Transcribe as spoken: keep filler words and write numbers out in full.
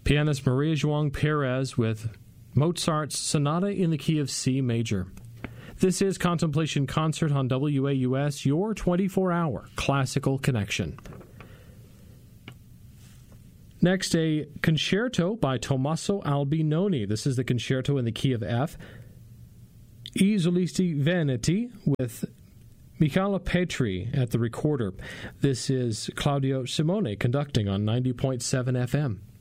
Pianist Maria João Perez with Mozart's Sonata in the Key of C Major. This is Contemplation Concert on W A U S, your twenty-four hour classical connection. Next, a concerto by Tommaso Albinoni. This is the concerto in the key of F. I Solisti Veneti with Michela Petri at the recorder. This is Claudio Simone conducting on ninety point seven F M.